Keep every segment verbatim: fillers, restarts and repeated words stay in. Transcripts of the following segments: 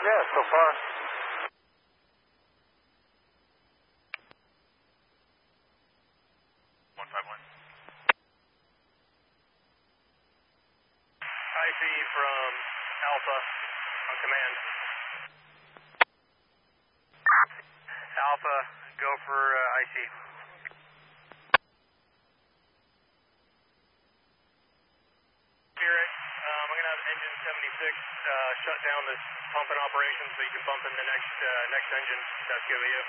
Yeah, so far. one five one. I C from Alpha on command. Alpha, go for uh, I C. Spirit, um, I'm going to have engine seventy-six uh, shut down this pumping operation so you can bump in the next uh, next engine. That's good with you.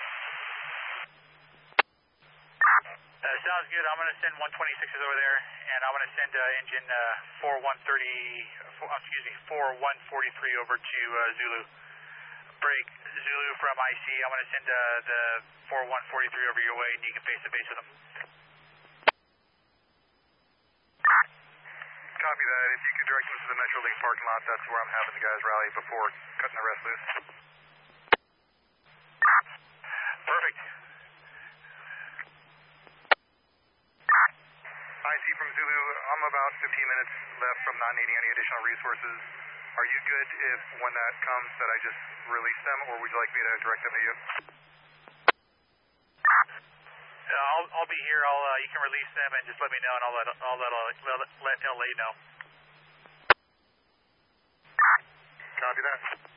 Uh, sounds good. I'm going to send one twenty-sixes over there, and I'm going to send uh, engine uh, four one thirty, four, excuse me, four one forty-three over to uh, Zulu. Break Zulu from I C. I'm going to send uh, the four one forty-three over your way, and you can face to face with them. Copy that. If you could direct them to the Metro League parking lot, that's where I'm having the guys rally before cutting the rest loose. Perfect. I C from Zulu, I'm about fifteen minutes left from not needing any additional resources. Are you good if when that comes that I just release them, or would you like me to direct them to you? Uh, I'll, I'll be here. I'll, uh, you can release them and just let me know, and I'll let, I'll let, I'll let, let L A know. Copy that.